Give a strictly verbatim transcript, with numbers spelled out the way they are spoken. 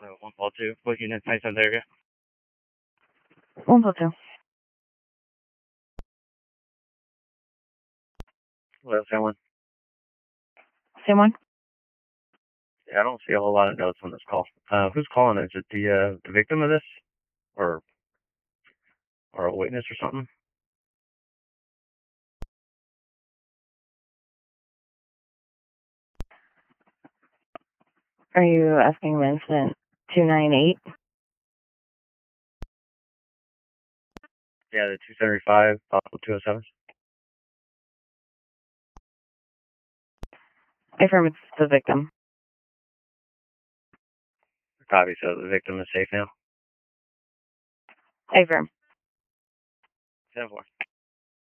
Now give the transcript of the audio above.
So one call two, booking in Tyson area. One call two. Hello, San Juan. Same one? Yeah, I don't see a whole lot of notes on this call. Uh, who's calling? Is it the uh, the victim of this, or or a witness or something? Are you asking about incident two nine eight? Yeah, the two seventy-five, possible two oh seven. Affirm, it's the victim. Copy. So the victim is safe now. Affirm. ten four.